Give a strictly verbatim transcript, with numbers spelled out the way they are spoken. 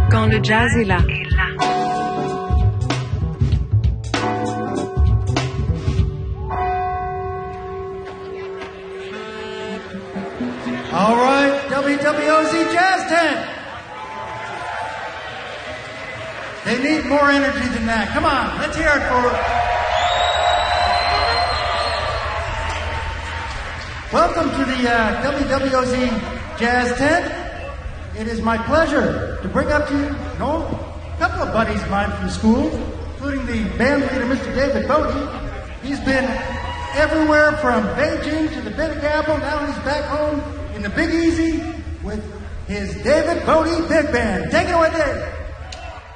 Quand le jazz est là. All right, W W O Z Jazz Tent. They need more energy than that. Come on, let's hear it for Welcome to the uh, W W O Z Jazz Tent. It is my pleasure to bring up to you, you know, a couple of buddies of mine from school, including the band leader, Mister David Bodie. He's been everywhere from Beijing to the Big Apple. Now he's back home in the Big Easy with his David Bodie Big Band. Take it away, Dave.